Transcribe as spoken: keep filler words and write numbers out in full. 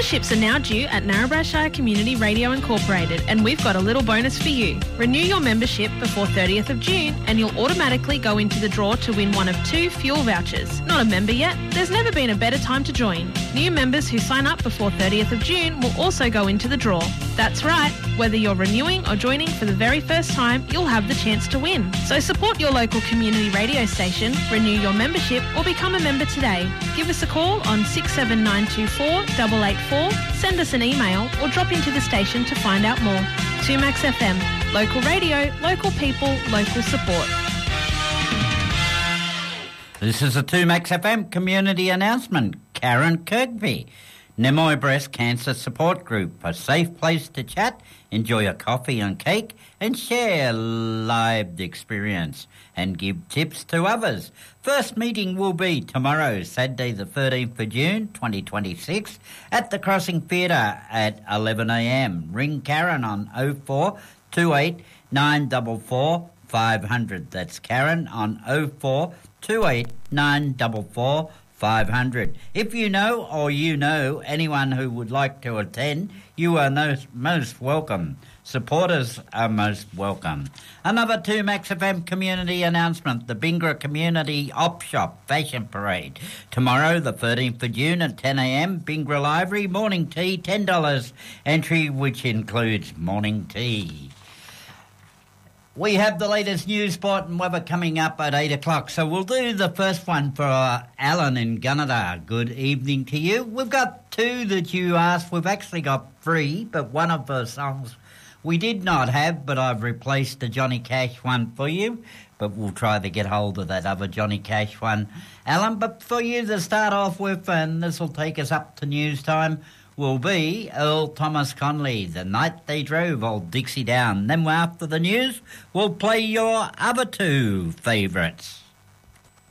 Memberships are now due at Narrabri Shire Community Radio Incorporated, and we've got a little bonus for you. Renew your membership before thirtieth of June and you'll automatically go into the draw to win one of two fuel vouchers. Not a member yet? There's never been a better time to join. New members who sign up before thirtieth of June will also go into the draw. That's right, whether you're renewing or joining for the very first time, you'll have the chance to win. So support your local community radio station, renew your membership or become a member today. Give us a call on six seven nine two four eight eight four, send us an email or drop into the station to find out more. two Max F M, local radio, local people, local support. This is a two Max F M community announcement. Karen Kirkby, Nimoy Breast Cancer Support Group, a safe place to chat, enjoy a coffee and cake and share lived experience and give tips to others. First meeting will be tomorrow, Saturday the thirteenth of June twenty twenty-six at the Crossing Theatre at eleven a m. Ring Karen on oh four two eight nine four four five hundred. That's Karen on oh four two eight nine four four five hundred. If you know or you know anyone who would like to attend, you are most, most welcome. Supporters are most welcome. Another two Max F M community announcement, the Bingra Community Op Shop Fashion Parade. Tomorrow, the thirteenth of June at ten a m, Bingra Library, morning tea, ten dollars entry, which includes morning tea. We have the latest news, sport and weather coming up at eight o'clock. So we'll do the first one for uh, Alan in Gunnedah. Good evening to you. We've got two that you asked. We've actually got three, but one of the songs we did not have, but I've replaced the Johnny Cash one for you. But we'll try to get hold of that other Johnny Cash one, Alan. But for you to start off with, and this will take us up to news time, will be Earl Thomas Conley, The Night They Drove Old Dixie Down. Then after the news, we'll play your other two favourites.